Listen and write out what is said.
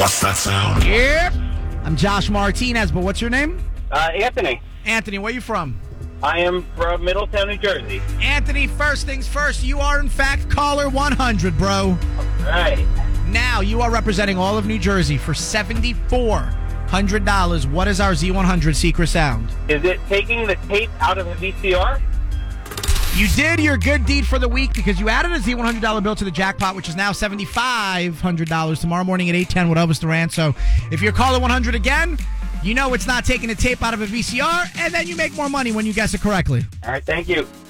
What's that sound? Yep. I'm Josh Martinez, but what's your name? Anthony. Anthony, where you from? I am from Middletown, New Jersey. Anthony, first things first, you are in fact caller 100, bro. Right. Now, you are representing all of New Jersey for $7,400. What is our Z100 secret sound? Is it taking the tape out of a VCR? You did your good deed for the week because you added a Z100 bill to the jackpot, which is now $7,500 tomorrow morning at 8:10 with Elvis Duran. So if you're caller 100 again, you know it's not taking the tape out of a VCR, and then you make more money when you guess it correctly. All right, thank you.